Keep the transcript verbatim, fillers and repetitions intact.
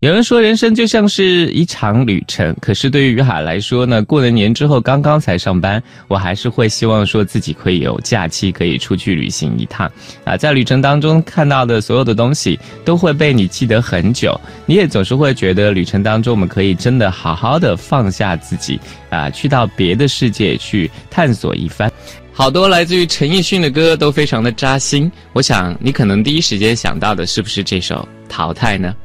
有人说人生就像是一场旅程，可是对于于海来说呢，过了年之后刚刚才上班，我还是会希望说自己可以有假期，可以出去旅行一趟啊。在旅程当中看到的所有的东西都会被你记得很久，你也总是会觉得旅程当中我们可以真的好好的放下自己啊，去到别的世界去探索一番。好多来自于陈奕迅的歌都非常的扎心，我想你可能第一时间想到的是不是这首《淘汰》呢？